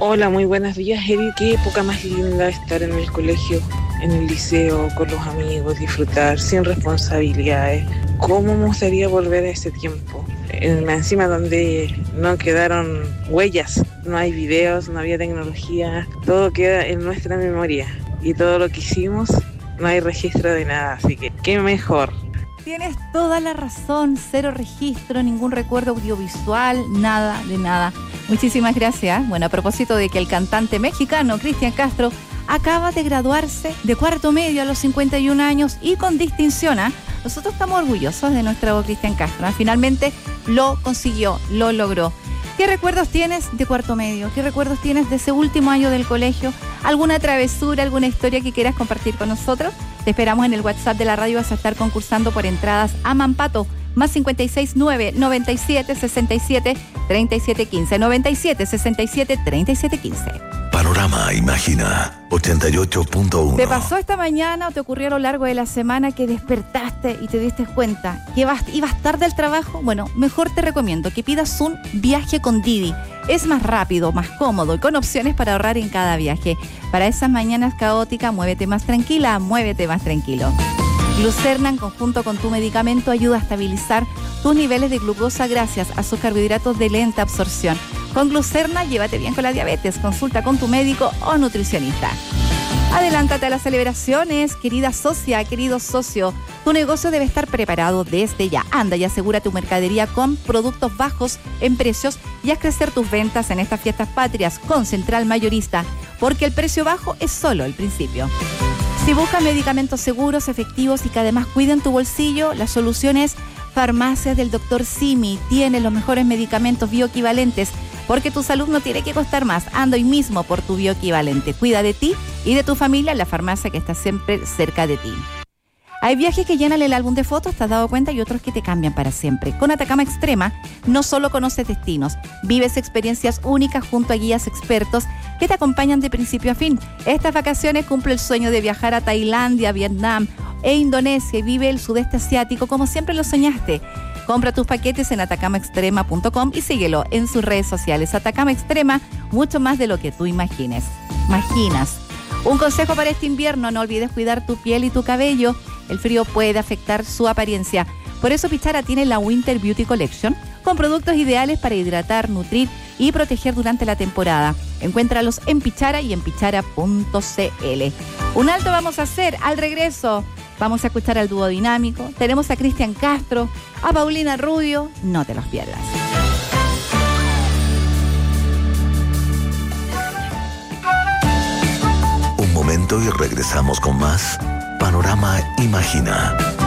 Hola, muy buenos días, Eri. Qué época más linda estar en el colegio, en el liceo, con los amigos, disfrutar, sin responsabilidades. ¿Cómo me gustaría volver a ese tiempo? Encima donde no quedaron huellas, no hay videos, no había tecnología, todo queda en nuestra memoria. Y todo lo que hicimos, no hay registro de nada, así que qué mejor. Tienes toda la razón, cero registro, ningún recuerdo audiovisual, nada de nada. Muchísimas gracias. Bueno, a propósito de que el cantante mexicano Cristian Castro acaba de graduarse de cuarto medio a los 51 años y con distinción, ¿eh? Nosotros estamos orgullosos de nuestro Cristian Castro, ¿eh? Finalmente lo consiguió, lo logró. ¿Qué recuerdos tienes de cuarto medio? ¿Qué recuerdos tienes de ese último año del colegio? ¿Alguna travesura, alguna historia que quieras compartir con nosotros? Te esperamos en el WhatsApp de la radio. Vas a estar concursando por entradas a Mampato, más 569 97 67 37 15, 97 67 37 15. Panorama Imagina 88.1. ¿Te pasó esta mañana o te ocurrió a lo largo de la semana que despertaste y te diste cuenta que ibas tarde al trabajo? Bueno, mejor te recomiendo que pidas un viaje con Didi. Es más rápido, más cómodo y con opciones para ahorrar en cada viaje. Para esas mañanas caóticas, muévete más tranquila, muévete más tranquilo. Glucerna, en conjunto con tu medicamento, ayuda a estabilizar tus niveles de glucosa gracias a sus carbohidratos de lenta absorción. Con Glucerna, llévate bien con la diabetes. Consulta con tu médico o nutricionista. Adelántate a las celebraciones, querida socia, querido socio. Tu negocio debe estar preparado desde ya. Anda y asegura tu mercadería con productos bajos en precios y haz crecer tus ventas en estas fiestas patrias con Central Mayorista, porque el precio bajo es solo el principio. Si buscas medicamentos seguros, efectivos y que además cuiden tu bolsillo, la solución es Farmacias del Dr. Simi. Tiene los mejores medicamentos bioequivalentes, porque tu salud no tiene que costar más. Anda hoy mismo por tu bioequivalente. Cuida de ti y de tu familia en la farmacia que está siempre cerca de ti. Hay viajes que llenan el álbum de fotos, ¿te has dado cuenta? Y otros que te cambian para siempre. Con Atacama Extrema no solo conoces destinos, vives experiencias únicas junto a guías expertos que te acompañan de principio a fin. Estas vacaciones cumple el sueño de viajar a Tailandia, Vietnam e Indonesia y vive el sudeste asiático como siempre lo soñaste. Compra tus paquetes en atacamaextrema.com y síguelo en sus redes sociales. Atacama Extrema, mucho más de lo que tú imaginas. Un consejo para este invierno: no olvides cuidar tu piel y tu cabello. El frío puede afectar su apariencia. Por eso Pichara tiene la Winter Beauty Collection con productos ideales para hidratar, nutrir y proteger durante la temporada. Encuéntralos en Pichara y en pichara.cl. Un alto vamos a hacer. Al regreso vamos a escuchar al dúo dinámico. Tenemos a Cristian Castro, a Paulina Rubio. No te los pierdas. Un momento y regresamos con más Panorama Imagina.